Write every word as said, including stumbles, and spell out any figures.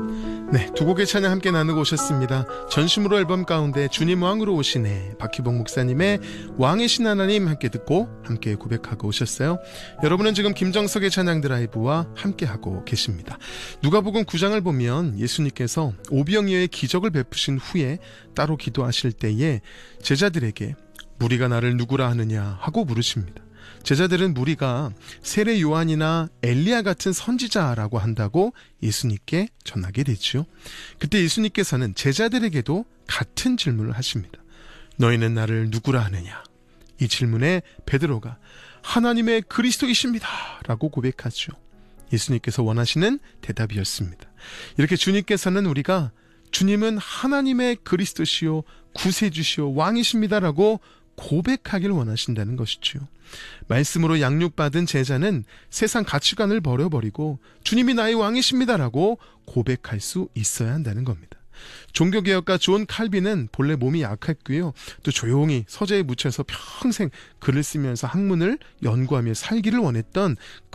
네, 두 곡의 찬양 함께 나누고 오셨습니다. 전심으로 앨범 가운데 주님 왕으로 오시네, 박희봉 목사님의 왕의 신 하나님 함께 듣고 함께 고백하고 오셨어요. 여러분은 지금 김정석의 찬양 드라이브와 함께하고 계십니다. 누가복음 구 장을 보면 예수님께서 오병이어의 기적을 베푸신 후에 따로 기도하실 때에 제자들에게 무리가 나를 누구라 하느냐 하고 물으십니다. 제자들은 무리가 세례 요한이나 엘리야 같은 선지자라고 한다고 예수님께 전하게 되죠. 그때 예수님께서는 제자들에게도 같은 질문을 하십니다. 너희는 나를 누구라 하느냐? 이 질문에 베드로가 하나님의 그리스도이십니다 라고 고백하죠. 예수님께서 원하시는 대답이었습니다. 이렇게 주님께서는 우리가 주님은 하나님의 그리스도시요 구세주시요 왕이십니다라고 고백하길 원하신다는 것이죠. 말씀으로 양육받은 제자는 세상 가치관을 버려버리고 주님이 나의 왕이십니다라고 고백할 수 있어야 한다는 겁니다. 종교개혁가 존 칼빈은 본래 몸이 약했고요, 또 조용히 서재에 묻혀서 평생 글을 쓰면서 학문을 연구하며 살기를 원했던